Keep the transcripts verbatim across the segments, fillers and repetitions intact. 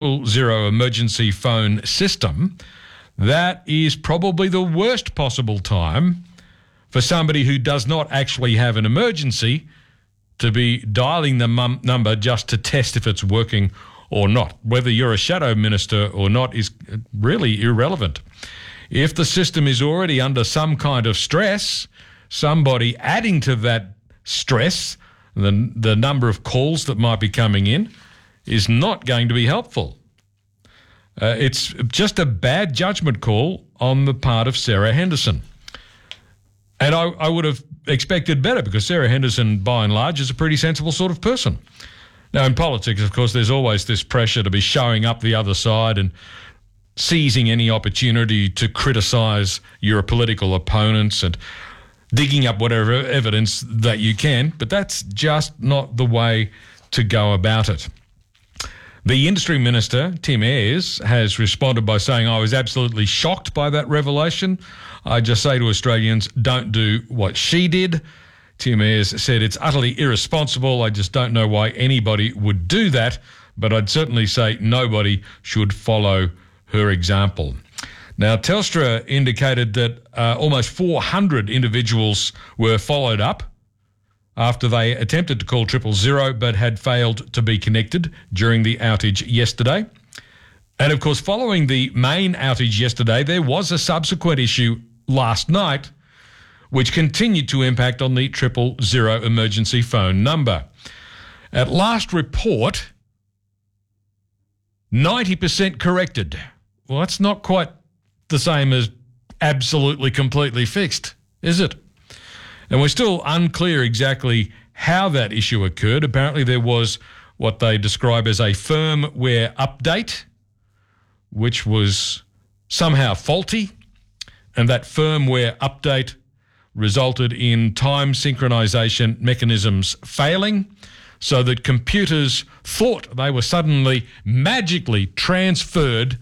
triple zero emergency phone system, that is probably the worst possible time for somebody who does not actually have an emergency to be dialing the mum number just to test if it's working or not. Whether you're a shadow minister or not is really irrelevant. If the system is already under some kind of stress, somebody adding to that stress, the, the number of calls that might be coming in, is not going to be helpful. Uh, it's just a bad judgment call on the part of Sarah Henderson. And I, I would have expected better, because Sarah Henderson, by and large, is a pretty sensible sort of person. Now, in politics, of course, there's always this pressure to be showing up the other side and seizing any opportunity to criticise your political opponents and digging up whatever evidence that you can, but that's just not the way to go about it. The Industry Minister, Tim Ayres, has responded by saying, I was absolutely shocked by that revelation. I just say to Australians, don't do what she did. Tim Ayres said it's utterly irresponsible. I just don't know why anybody would do that, but I'd certainly say nobody should follow her example. Now, Telstra indicated that uh, almost four hundred individuals were followed up after they attempted to call triple zero but had failed to be connected during the outage yesterday. And, of course, following the main outage yesterday, there was a subsequent issue last night which continued to impact on the triple zero emergency phone number. At last report, ninety percent corrected. Well, that's not quite the same as absolutely completely fixed, is it? And we're still unclear exactly how that issue occurred. Apparently there was what they describe as a firmware update, which was somehow faulty, and that firmware update resulted in time synchronization mechanisms failing, so that computers thought they were suddenly magically transferred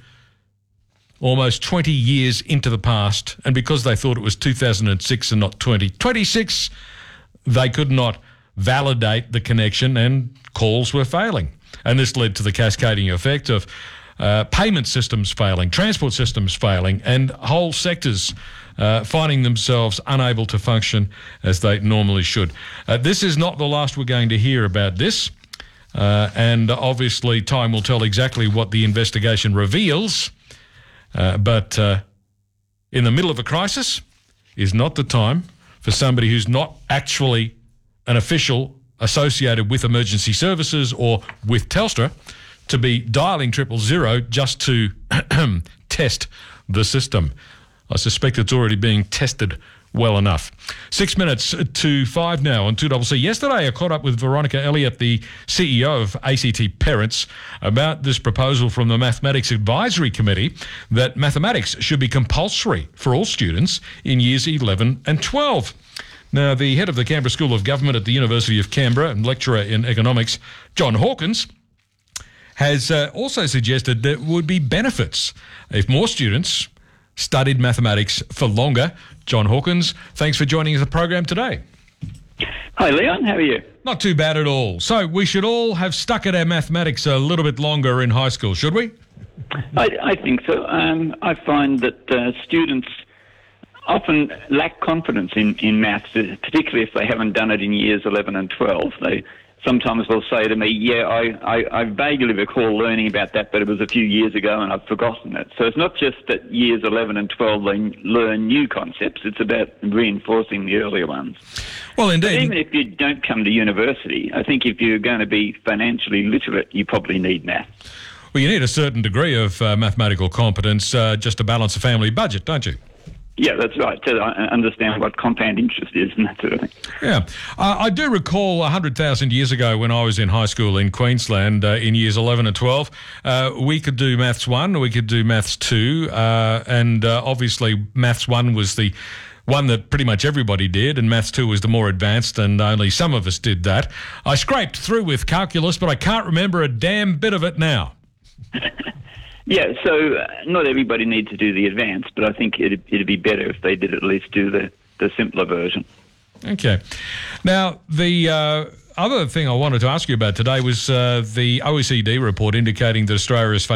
almost twenty years into the past, and because they thought it was two thousand six and not twenty twenty-six, they could not validate the connection and calls were failing. And this led to the cascading effect of uh, payment systems failing, transport systems failing, and whole sectors uh, finding themselves unable to function as they normally should. Uh, this is not the last we're going to hear about this, uh, and obviously time will tell exactly what the investigation reveals. Uh, but uh, in the middle of a crisis is not the time for somebody who's not actually an official associated with emergency services or with Telstra to be dialing triple zero just to test the system. I suspect it's already being tested well enough. Six minutes to five now on two C C. Yesterday I caught up with Veronica Elliott, the C E O of A C T Parents, about this proposal from the Mathematics Advisory Committee that mathematics should be compulsory for all students in years eleven and twelve. Now, the head of the Canberra School of Government at the University of Canberra and lecturer in economics, John Hawkins, has uh, also suggested there would be benefits if more students studied mathematics for longer. John Hawkins, thanks for joining the program today. Hi, Leon. How are you? Not too bad at all. So we should all have stuck at our mathematics a little bit longer in high school, should we? I, I think so. Um, I find that uh, students often lack confidence in, in maths, particularly if they haven't done it in years eleven and twelve. They sometimes will say to me, yeah, I, I, I vaguely recall learning about that, but it was a few years ago and I've forgotten it. So it's not just that years eleven and twelve they learn new concepts, it's about reinforcing the earlier ones. Well, indeed. But even if you don't come to university, I think if you're going to be financially literate, you probably need maths. Well, you need a certain degree of uh, mathematical competence uh, just to balance a family budget, don't you? Yeah, that's right, to understand what compound interest is and that sort of thing. Yeah. Uh, I do recall one hundred thousand years ago when I was in high school in Queensland uh, in years eleven and twelve, uh, we could do Maths one, we could do Maths two, uh, and uh, obviously Maths one was the one that pretty much everybody did, and Maths two was the more advanced, and only some of us did that. I scraped through with calculus, but I can't remember a damn bit of it now. Yeah, so uh, not everybody needs to do the advanced, but I think it'd, it'd be better if they did at least do the, the simpler version. Okay. Now, the uh, other thing I wanted to ask you about today was uh, the O E C D report indicating that Australia is facing